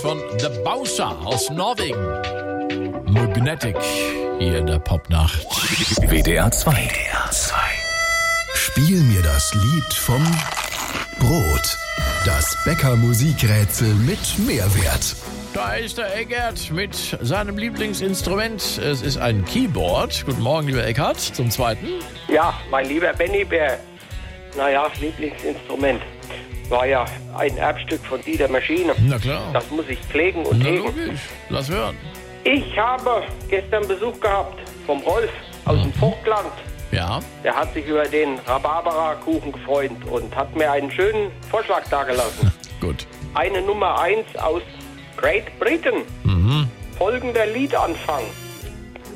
von The Bowser aus Norwegen. Magnetic hier in der Popnacht. WDR 2. Spiel mir das Lied vom Brot. Das Bäcker-Musikrätsel mit Mehrwert. Da ist der Eckert mit seinem Lieblingsinstrument. Es ist ein Keyboard. Guten Morgen, lieber Eckert, zum Zweiten. Ja, mein lieber Benny Bär. Lieblingsinstrument. War ja ein Erbstück von Dieter Maschine. Na klar. Das muss ich pflegen und Na hegen. logisch, lass hören. Ich habe gestern Besuch gehabt vom Rolf aus dem Vogtland. Ja, Der hat sich über den Rhabarbera-Kuchen gefreut und hat mir einen schönen Vorschlag dargelassen. gut. Eine Nummer 1 aus Great Britain. Folgender Liedanfang.